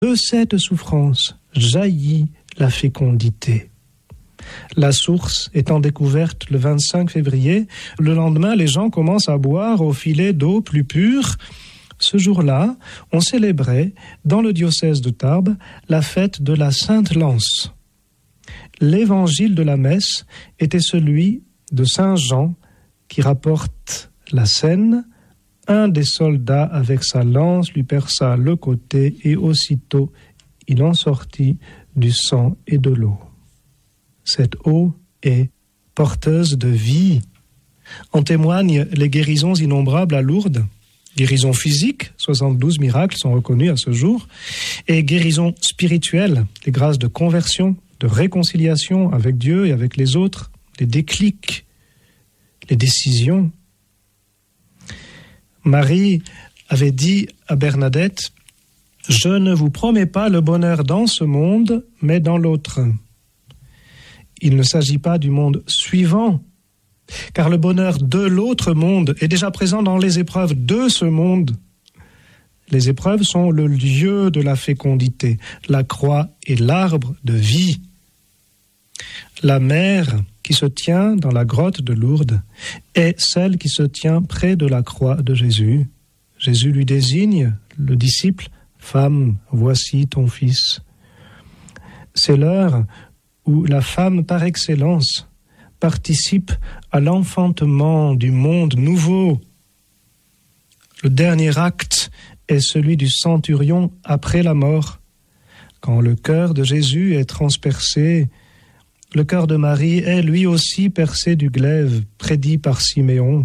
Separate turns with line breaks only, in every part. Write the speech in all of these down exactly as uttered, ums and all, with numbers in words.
De cette souffrance jaillit la fécondité. La source étant découverte le vingt-cinq février, le lendemain, les gens commencent à boire au filet d'eau plus pure. Ce jour-là, on célébrait, dans le diocèse de Tarbes, la fête de la Sainte Lance. L'évangile de la messe était celui de Saint Jean, qui rapporte la scène. Un des soldats, avec sa lance, lui perça le côté, et aussitôt, il en sortit du sang et de l'eau. Cette eau est porteuse de vie. En témoignent les guérisons innombrables à Lourdes. Guérisons physiques, soixante-douze miracles sont reconnus à ce jour, et guérisons spirituelles, les grâces de conversion, de réconciliation avec Dieu et avec les autres, les déclics, les décisions. Marie avait dit à Bernadette, « Je ne vous promets pas le bonheur dans ce monde, mais dans l'autre. » Il ne s'agit pas du monde suivant, car le bonheur de l'autre monde est déjà présent dans les épreuves de ce monde. Les épreuves sont le lieu de la fécondité. La croix est l'arbre de vie. La mère qui se tient dans la grotte de Lourdes est celle qui se tient près de la croix de Jésus. Jésus lui désigne le disciple, « Femme, voici ton fils ». C'est l'heure où la femme par excellence participe à l'enfantement du monde nouveau. Le dernier acte est celui du centurion après la mort. Quand le cœur de Jésus est transpercé, le cœur de Marie est lui aussi percé du glaive prédit par Siméon.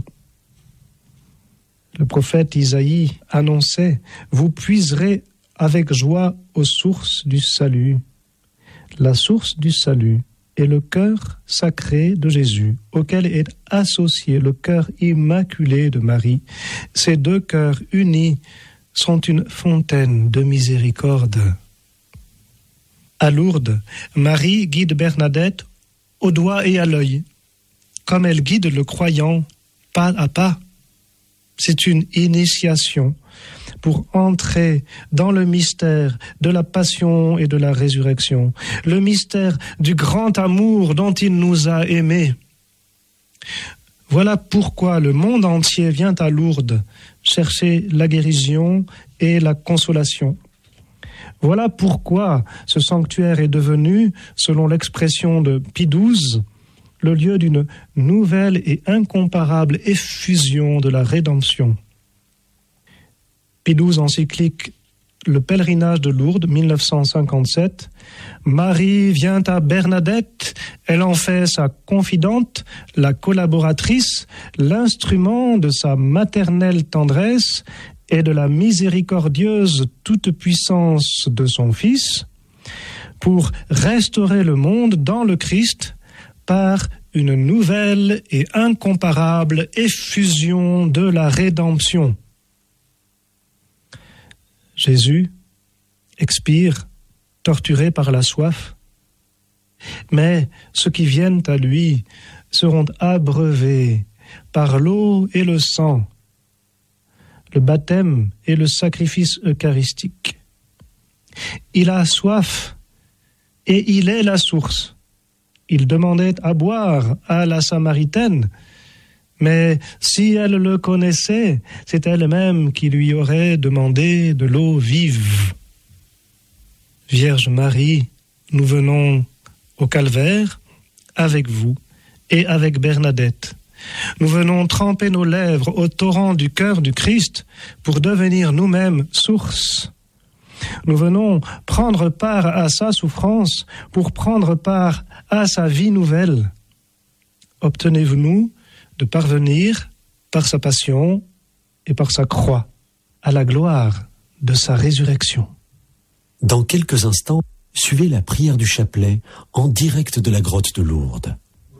Le prophète Isaïe annonçait « Vous puiserez avec joie aux sources du salut ». La source du salut est le cœur sacré de Jésus, auquel est associé le cœur immaculé de Marie. Ces deux cœurs unis sont une fontaine de miséricorde. À Lourdes, Marie guide Bernadette au doigt et à l'œil, comme elle guide le croyant pas à pas. C'est une initiation pour entrer dans le mystère de la passion et de la résurrection, le mystère du grand amour dont il nous a aimés. Voilà pourquoi le monde entier vient à Lourdes chercher la guérison et la consolation. Voilà pourquoi ce sanctuaire est devenu, selon l'expression de Pie douze, le lieu d'une nouvelle et incomparable effusion de la rédemption. Pie douze encyclique Le pèlerinage de Lourdes, mille neuf cent cinquante-sept. Marie vient à Bernadette, elle en fait sa confidente, la collaboratrice, l'instrument de sa maternelle tendresse et de la miséricordieuse toute-puissance de son Fils, pour restaurer le monde dans le Christ par une nouvelle et incomparable effusion de la rédemption. Jésus expire, torturé par la soif, mais ceux qui viennent à lui seront abreuvés par l'eau et le sang, le baptême et le sacrifice eucharistique. Il a soif et il est la source. Il demandait à boire à la Samaritaine, mais si elle le connaissait, c'est elle-même qui lui aurait demandé de l'eau vive. Vierge Marie, nous venons au calvaire avec vous et avec Bernadette. Nous venons tremper nos lèvres au torrent du cœur du Christ pour devenir nous-mêmes source. Nous venons prendre part à sa souffrance pour prendre part à sa vie nouvelle. Obtenez-vous de parvenir, par sa passion et par sa croix, à la gloire de sa résurrection.
Dans quelques instants, suivez la prière du chapelet en direct de la grotte de Lourdes.